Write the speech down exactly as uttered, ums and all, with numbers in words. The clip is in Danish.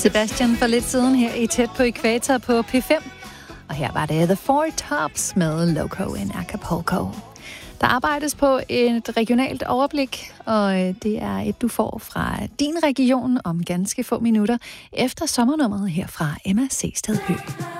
Sebastian for lidt siden her i Tæt på Ækvator på P fem. Og her var det The Four Tops med Loco in Acapulco. Der arbejdes på et regionalt overblik, og det er et, du får fra din region om ganske få minutter efter sommernummeret her fra Emma Seested Høgh.